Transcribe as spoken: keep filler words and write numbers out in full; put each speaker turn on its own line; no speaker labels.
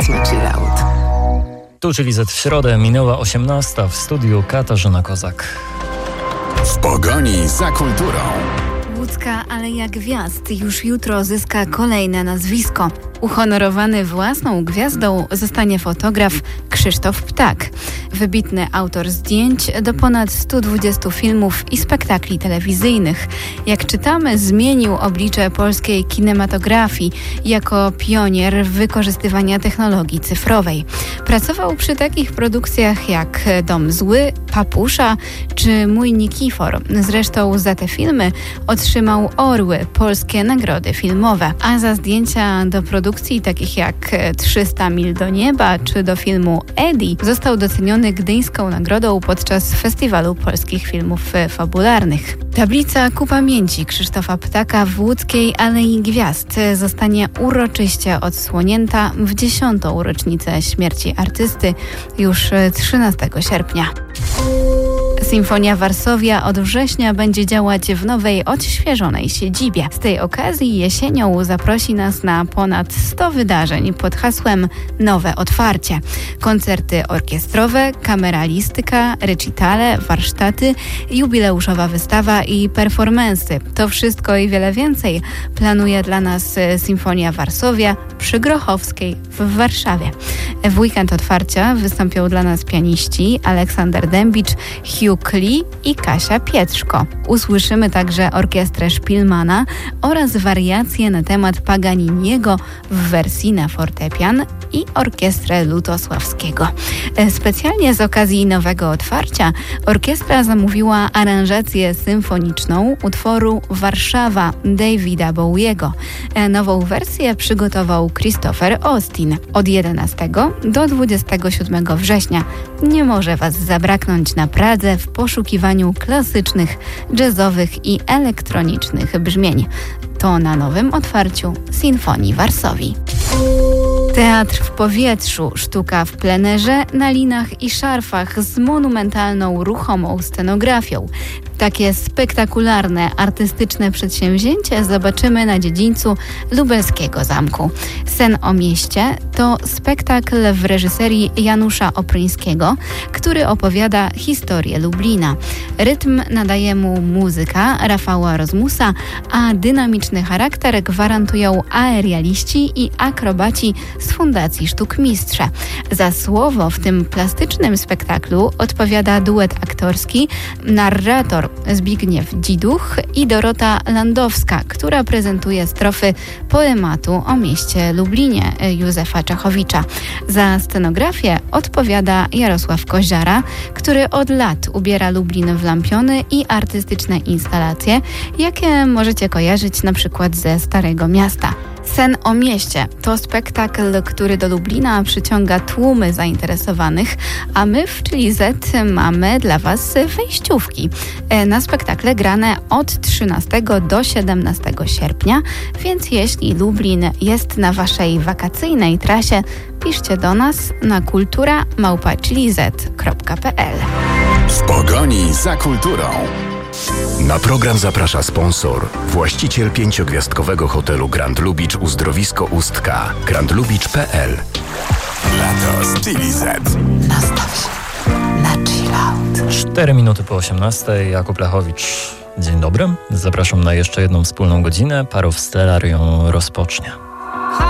Czas na chill out.
Tu czyli Z w środę, minęła osiemnasta, w studiu Katarzyna Kozak.
W pogoni za kulturą.
Łódzka Aleja Gwiazd już jutro zyska kolejne nazwisko. Uhonorowany własną gwiazdą zostanie fotograf Krzysztof Ptak. Wybitny autor zdjęć do ponad stu dwudziestu filmów i spektakli telewizyjnych. Jak czytamy, zmienił oblicze polskiej kinematografii jako pionier wykorzystywania technologii cyfrowej. Pracował przy takich produkcjach jak Dom Zły, Papusza czy Mój Nikifor. Zresztą za te filmy otrzymał Orły, polskie nagrody filmowe, a za zdjęcia do produkcji takich jak trzysta mil do nieba czy do filmu Eddie został doceniony Gdyńską nagrodą podczas Festiwalu Polskich Filmów Fabularnych. Tablica ku pamięci Krzysztofa Ptaka w łódzkiej Alei Gwiazd zostanie uroczyście odsłonięta w dziesiątą rocznicę śmierci artysty już trzynastego sierpnia. Sinfonia Varsovia od września będzie działać w nowej, odświeżonej siedzibie. Z tej okazji jesienią zaprosi nas na ponad sto wydarzeń pod hasłem Nowe Otwarcie. Koncerty orkiestrowe, kameralistyka, recitale, warsztaty, jubileuszowa wystawa i performansy. To wszystko i wiele więcej planuje dla nas Sinfonia Varsovia przy Grochowskiej w Warszawie. W weekend otwarcia wystąpią dla nas pianiści Aleksander Dębicz, Hugh Lee i Kasia Pietrzko. Usłyszymy także orkiestrę Szpilmana oraz wariacje na temat Paganiniego w wersji na fortepian i orkiestrę Lutosławskiego. Specjalnie z okazji nowego otwarcia orkiestra zamówiła aranżację symfoniczną utworu Warszawa Davida Bowiego. Nową wersję przygotował Christopher Austin. Od jedenastego do dwudziestego siódmego września nie może Was zabraknąć na Pradze w poszukiwaniu klasycznych, jazzowych i elektronicznych brzmień. To na nowym otwarciu Sinfonii Varsovii. Teatr w powietrzu, sztuka w plenerze, na linach i szarfach z monumentalną, ruchomą scenografią. Takie spektakularne, artystyczne przedsięwzięcie zobaczymy na dziedzińcu lubelskiego zamku. Sen o mieście to spektakl w reżyserii Janusza Opryńskiego, który opowiada historię Lublina. Rytm nadaje mu muzyka Rafała Rozmusa, a dynamiczny charakter gwarantują aerialiści i akrobaci z Fundacji Sztuk Mistrze. Za słowo w tym plastycznym spektaklu odpowiada duet aktorski, narrator Zbigniew Dziduch i Dorota Landowska, która prezentuje strofy poematu o mieście Lublinie Józefa Czechowicza. Za scenografię odpowiada Jarosław Koziara, który od lat ubiera Lublin w lampiony i artystyczne instalacje, jakie możecie kojarzyć na przykład ze Starego Miasta. Sen o mieście to spektakl, który do Lublina przyciąga tłumy zainteresowanych, a my w Chili Z mamy dla Was wejściówki na spektakle grane od trzynastego do siedemnastego sierpnia, więc jeśli Lublin jest na Waszej wakacyjnej trasie, piszcie do nas na kultura małpa chili z kropka p l.
W pogoni za kulturą. Na program zaprasza sponsor, właściciel pięciogwiazdkowego hotelu Grand Lubicz Uzdrowisko Ustka, grand lubicz kropka p l. Lato z Chili Z.
Nastaw się na chill out.
cztery minuty po osiemnastej, Jakub Lechowicz. Dzień dobry, zapraszam na jeszcze jedną wspólną godzinę. Parow Stellar ją rozpocznie.